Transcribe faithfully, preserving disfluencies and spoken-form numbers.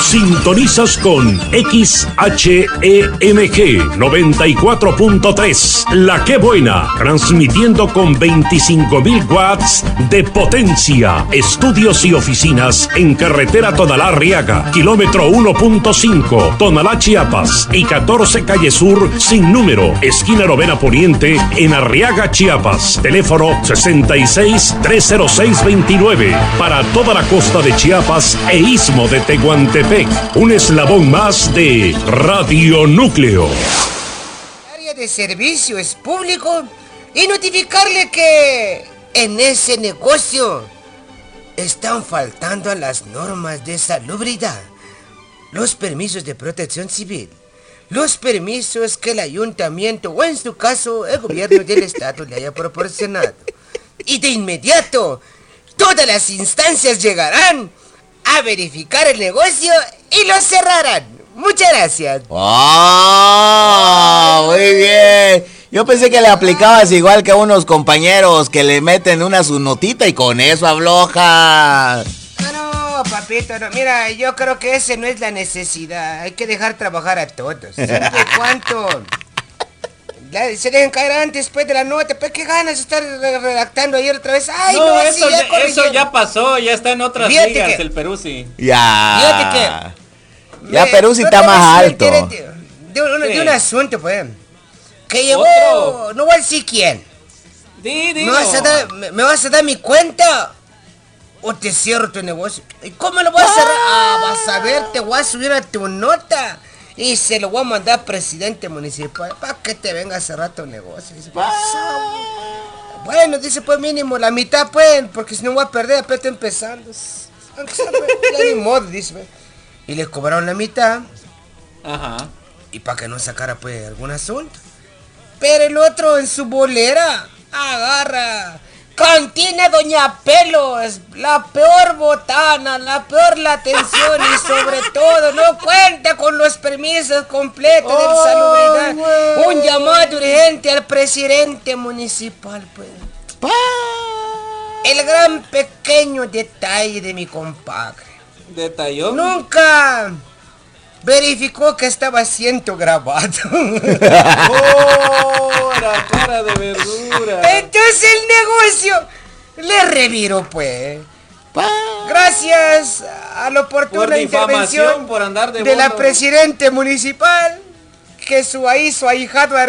Sintonizas con X H E M G noventa y cuatro punto tres, La Que Buena, transmitiendo con veinticinco mil watts de potencia. Estudios y oficinas en carretera Tonalá-Arriaga, kilómetro uno punto cinco, Tonalá, Chiapas, y catorce Calle Sur, sin número, esquina Novena Poniente, en Arriaga, Chiapas. Teléfono sesenta y seis, trescientos seis, veintinueve, para toda la costa de Chiapas e istmo de Tehuantepec. Un eslabón más de Radio Núcleo. Área de servicio es público y notificarle que en ese negocio están faltando a las normas de salubridad, los permisos de protección civil, los permisos que el ayuntamiento o en su caso el gobierno del estado le haya proporcionado. Y de inmediato todas las instancias llegarán a verificar el negocio y lo cerrarán. Muchas gracias. ¡Oh! Muy bien. Yo pensé que le aplicabas igual que a unos compañeros que le meten una su notita y con eso afloja. No, papito, no. Mira, yo creo que esa no es la necesidad. Hay que dejar trabajar a todos. ¿Sabe cuánto? La, se dejan caer antes, después de la nota. Pues qué ganas de estar redactando ayer otra vez. Ay, no, no eso, sí, ya eso ya pasó, ya está en otras Fíjate ligas que, el Peruzzi. Ya. Fíjate que ya me, Peruzzi no está más alto. De, de, de, un, sí. de un asunto, pues. Que llevó. ¿Otro? No voy a decir quién. Di, ¿Me vas, a dar, me, ¿Me vas a dar mi cuenta? ¿O te cierro tu negocio? ¿Y cómo lo vas a cerrar? Ah, vas a ver, te voy a subir a tu nota. Y se lo voy a mandar al presidente municipal para que te venga a cerrar tu negocio. Dice, pues, bueno, dice, pues mínimo la mitad, pues, porque si no voy a perder, apenas estoy empezando. Aunque sea, pues, ya ni modo, dice. Pues. Y le cobraron la mitad. Ajá. Y para que no sacara, pues, algún asunto. Pero el otro en su bolera agarra. Cantina Doña Pelos, la peor botana, la peor la atención y sobre todo no cuenta con los permisos completos de oh, salubridad. Wey. Un llamado urgente al presidente municipal, pues. Pa. El gran pequeño detalle de mi compadre. ¿Detalló? Nunca verificó que estaba siendo grabado. ¡Oh, la cara de verdura! Entonces el negocio le reviró, pues. Gracias a la oportuna por intervención por andar de, de la presidente municipal, que su ahí, su ahijado